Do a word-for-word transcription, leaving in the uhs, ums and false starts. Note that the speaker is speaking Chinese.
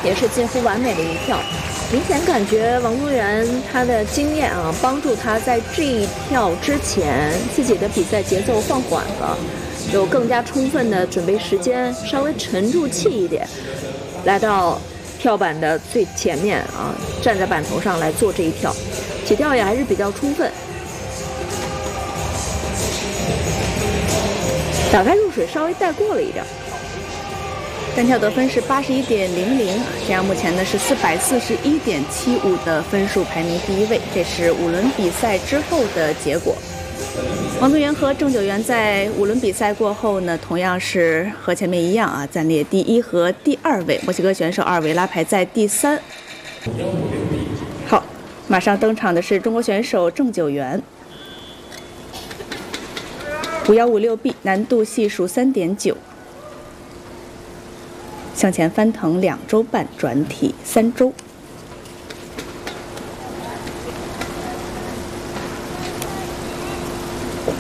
也是近乎完美的一跳。明显感觉王宗源他的经验啊，帮助他在这一跳之前自己的比赛节奏放缓了，有更加充分的准备时间，稍微沉住气一点，来到跳板的最前面啊，站在板头上来做这一跳，起跳也还是比较充分。打开入水稍微带过了一点。 单跳得分是八十一点零零，这样目前呢是四百四十一点七五的分数排名第一位。这是五轮比赛之后的结果。王宗源和郑九元在五轮比赛过后呢，同样是和前面一样啊，暂列第一和第二位。墨西哥选手阿尔维拉排在第三。好，马上登场的是中国选手郑九元。五幺五六 B 难度系数三点九。向前翻腾两周半，转体三周。